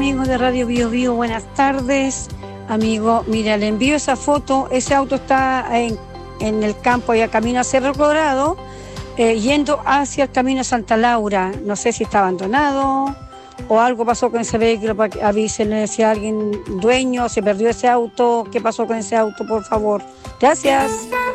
amigos de Radio Bio Bio, buenas tardes. Amigo, mira, le envío esa foto. Ese auto está en el campo y a camino a Cerro Colorado, yendo hacia el camino a Santa Laura. No sé si está abandonado o algo pasó con ese vehículo, para que avísenle si alguien dueño se perdió ese auto. ¿Qué pasó con ese auto, por favor? Gracias.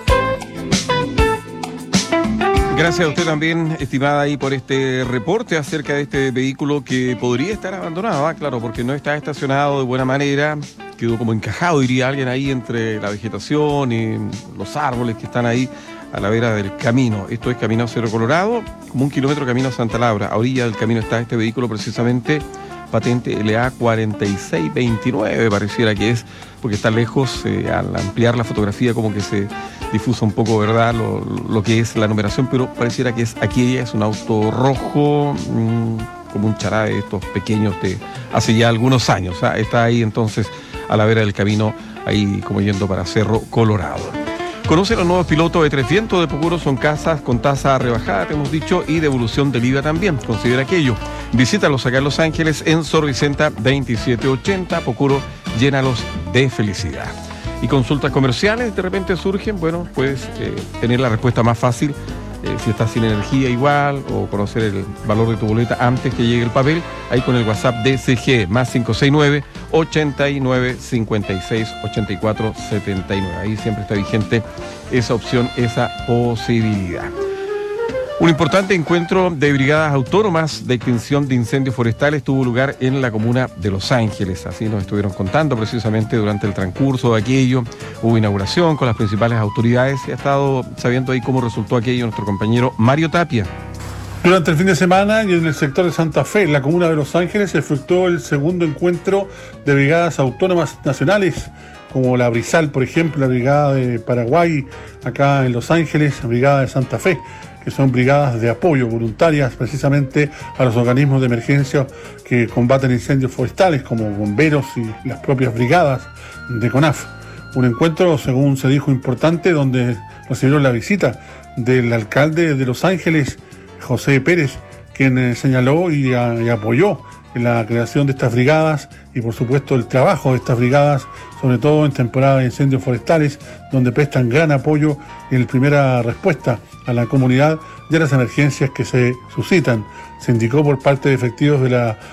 Gracias a usted también, estimada, ahí por este reporte acerca de este vehículo que podría estar abandonado, claro, porque no está estacionado de buena manera, quedó como encajado, diría alguien, ahí entre la vegetación y los árboles que están ahí a la vera del camino. Esto es camino a Cerro Colorado, como 1 kilómetro camino a Santa Laura. A orilla del camino está este vehículo, precisamente patente LA 4629, pareciera que es, porque está lejos. Al ampliar la fotografía como que se difusa un poco, ¿verdad?, lo que es la numeración, pero pareciera que es aquella, es un auto rojo, como un chará de estos pequeños de hace ya algunos años. Está ahí entonces a la vera del camino, ahí como yendo para Cerro Colorado. Conoce los nuevos pilotos de 300 de Pocuro, son casas con tasa rebajada, te hemos dicho, y devolución del IVA también. Considera aquello. Visítalos acá en Los Ángeles, en Sor Vicenta 2780, Pocuro, llénalos de felicidad. Y consultas comerciales de repente surgen, bueno, puedes tener la respuesta más fácil si estás sin energía igual, o conocer el valor de tu boleta antes que llegue el papel, ahí con el WhatsApp de CGE, más 569-8956-8479. Ahí siempre está vigente esa opción, esa posibilidad. Un importante encuentro de brigadas autónomas de extinción de incendios forestales tuvo lugar en la comuna de Los Ángeles. Así nos estuvieron contando precisamente durante el transcurso de aquello. Hubo inauguración con las principales autoridades y ha estado sabiendo ahí cómo resultó aquello nuestro compañero Mario Tapia. Durante el fin de semana y en el sector de Santa Fe, en la comuna de Los Ángeles, se efectuó el segundo encuentro de brigadas autónomas nacionales, como la Brizal, por ejemplo, la Brigada de Paraguay, acá en Los Ángeles, la Brigada de Santa Fe, que son brigadas de apoyo voluntarias precisamente a los organismos de emergencia que combaten incendios forestales, como bomberos y las propias brigadas de CONAF. Un encuentro, según se dijo, importante, donde recibieron la visita del alcalde de Los Ángeles, José Pérez, quien señaló y apoyó en la creación de estas brigadas y por supuesto el trabajo de estas brigadas, sobre todo en temporada de incendios forestales, donde prestan gran apoyo en primera respuesta a la comunidad y a las emergencias que se suscitan. Se indicó por parte de efectivos de la